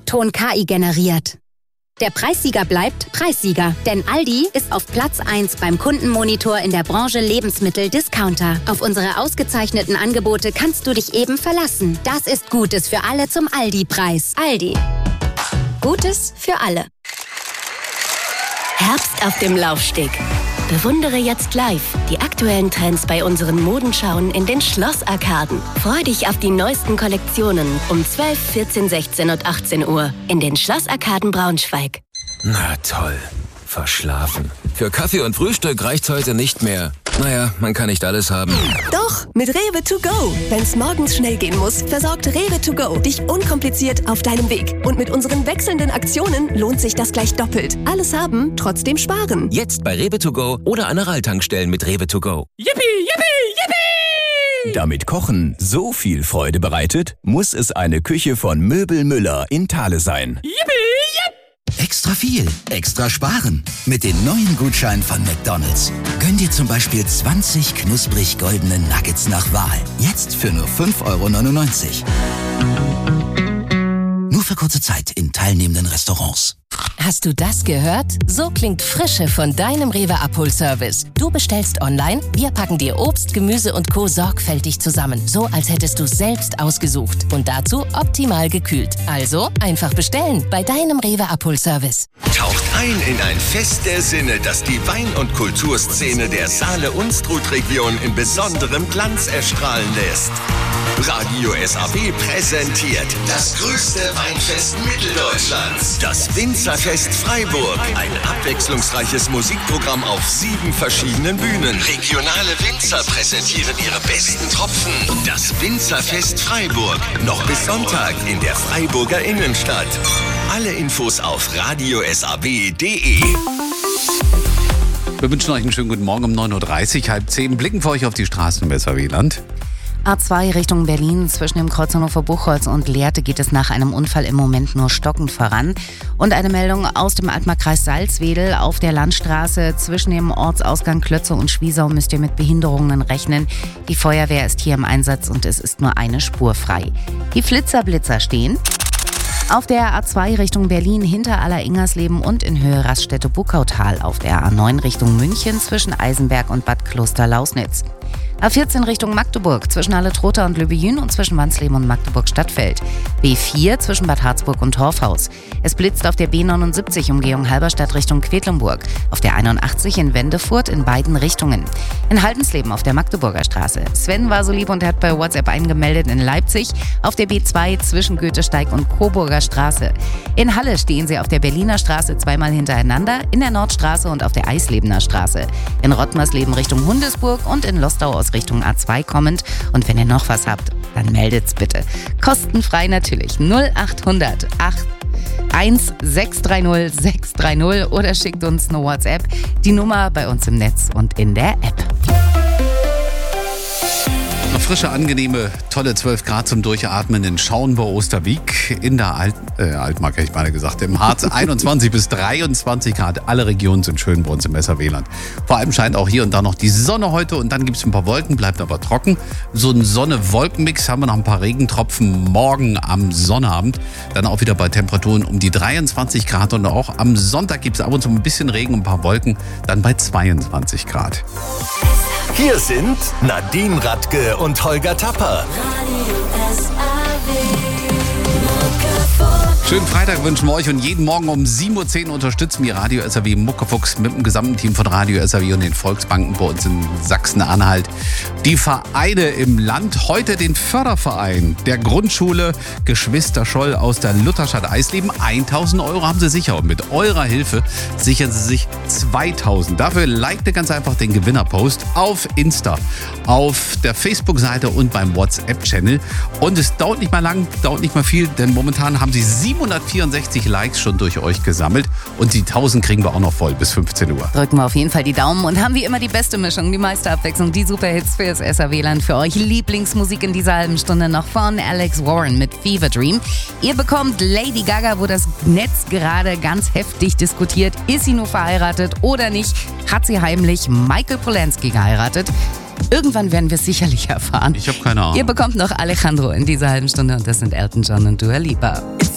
Ton KI generiert. Der Preissieger bleibt Preissieger, denn Aldi ist auf Platz 1 beim Kundenmonitor in der Branche Lebensmittel-Discounter. Auf unsere ausgezeichneten Angebote kannst du dich eben verlassen. Das ist Gutes für alle zum Aldi-Preis. Aldi. Gutes für alle. Herbst auf dem Laufsteg. Bewundere jetzt live die aktuellen Trends bei unseren Modenschauen in den Schlossarkaden. Freu dich auf die neuesten Kollektionen um 12, 14, 16 und 18 Uhr in den Schlossarkaden Braunschweig. Na toll, verschlafen. Für Kaffee und Frühstück reicht's heute nicht mehr. Naja, man kann nicht alles haben. Doch, mit Rewe to go. Wenn's morgens schnell gehen muss, versorgt Rewe to go dich unkompliziert auf deinem Weg. Und mit unseren wechselnden Aktionen lohnt sich das gleich doppelt. Alles haben, trotzdem sparen. Jetzt bei Rewe to go oder an Aral-Tankstellen mit Rewe to go. Yippie, yippie, yippie! Damit Kochen so viel Freude bereitet, muss es eine Küche von Möbel Müller in Thale sein. Yippie, yippie! Extra viel, extra sparen. Mit den neuen Gutscheinen von McDonald's. Gönn dir zum Beispiel 20 knusprig goldene Nuggets nach Wahl. Jetzt für nur 5,99 €. Nur für kurze Zeit in teilnehmenden Restaurants. Hast du das gehört? So klingt Frische von deinem Rewe-Abholservice. Du bestellst online, wir packen dir Obst, Gemüse und Co. sorgfältig zusammen. So, als hättest du es selbst ausgesucht. Und dazu optimal gekühlt. Also einfach bestellen bei deinem Rewe-Abholservice. Taucht ein in ein Fest der Sinne, das die Wein- und Kulturszene der Saale-Unstrut-Region in besonderem Glanz erstrahlen lässt. Radio SAB präsentiert das größte Weinfest Mitteldeutschlands. Das Winzerfest Freiburg. Ein abwechslungsreiches Musikprogramm auf 7 verschiedenen Bühnen. Regionale Winzer präsentieren ihre besten Tropfen. Das Winzerfest Freiburg. Noch bis Sonntag in der Freiburger Innenstadt. Alle Infos auf radiosab.de. Wir wünschen euch einen schönen guten Morgen um 9.30 Uhr, 9:30, blicken für euch auf die Straßen im SAW-Land. A2 Richtung Berlin, zwischen dem Kreuz Hannover-Buchholz und Lehrte geht es nach einem Unfall im Moment nur stockend voran. Und eine Meldung aus dem Altmarkkreis Salzwedel. Auf der Landstraße zwischen dem Ortsausgang Klötze und Schwiesau müsst ihr mit Behinderungen rechnen. Die Feuerwehr ist hier im Einsatz und es ist nur eine Spur frei. Die Flitzer-Blitzer stehen auf der A2 Richtung Berlin hinter Alleringers-Leben und in Höhe Raststätte-Buckautal. Auf der A9 Richtung München zwischen Eisenberg und Bad Kloster-Lausnitz. A14 Richtung Magdeburg zwischen Halle-Trotha und Löbejün und zwischen Wansleben und Magdeburg-Stadtfeld. B4 zwischen Bad Harzburg und Torfhaus. Es blitzt auf der B79 Umgehung Halberstadt Richtung Quedlinburg. Auf der 81 in Wendefurt in beiden Richtungen. In Haldensleben auf der Magdeburger Straße. Sven war so lieb und hat bei WhatsApp eingemeldet in Leipzig auf der B2 zwischen Goethesteig und Coburger Straße. In Halle stehen sie auf der Berliner Straße zweimal hintereinander, in der Nordstraße und auf der Eislebener Straße. In Rottmersleben Richtung Hundesburg und in Lostau aus Richtung A2 kommend. Und wenn ihr noch was habt, dann meldet's bitte. Kostenfrei natürlich. 0800 630 630 oder schickt uns eine WhatsApp. Die Nummer bei uns im Netz und in der App. Eine frische, angenehme, tolle 12 Grad zum Durchatmen in Schauenburg-Osterwieck. In der Altmark, hätte ich mal gesagt, im Harz 21 bis 23 Grad. Alle Regionen sind schön bei uns im SAW-Land. Vor allem scheint auch hier und da noch die Sonne heute und dann gibt es ein paar Wolken, bleibt aber trocken. So ein Sonne-Wolken-Mix, haben wir noch ein paar Regentropfen morgen am Sonnabend. Dann auch wieder bei Temperaturen um die 23 Grad und auch am Sonntag gibt es ab und zu ein bisschen Regen und ein paar Wolken, dann bei 22 Grad. Hier sind Nadine Radke und Holger Tapper. Schönen Freitag wünschen wir euch und jeden Morgen um 7.10 Uhr unterstützen wir Radio SAW Muckefuchs mit dem gesamten Team von Radio SAW und den Volksbanken bei uns in Sachsen-Anhalt. Die Vereine im Land, heute den Förderverein der Grundschule Geschwister Scholl aus der Lutherstadt Eisleben. 1.000 € haben sie sicher und mit eurer Hilfe sichern sie sich 2.000. Dafür likte ganz einfach den Gewinnerpost auf Insta, auf der Facebook-Seite und beim WhatsApp-Channel. Und es dauert nicht mal lang, dauert nicht mal viel, denn momentan haben sie 764 Likes schon durch euch gesammelt und die 1000 kriegen wir auch noch voll bis 15 Uhr. Drücken wir auf jeden Fall die Daumen und haben wie immer die beste Mischung, die meiste Abwechslung, die Superhits für das SAW-Land. Für euch Lieblingsmusik in dieser halben Stunde noch von Alex Warren mit Fever Dream. Ihr bekommt Lady Gaga, wo das Netz gerade ganz heftig diskutiert. Ist sie nur verheiratet oder nicht? Hat sie heimlich Michael Polanski geheiratet? Irgendwann werden wir es sicherlich erfahren. Ich habe keine Ahnung. Ihr bekommt noch Alejandro in dieser halben Stunde und das sind Elton John und Dua Lipa.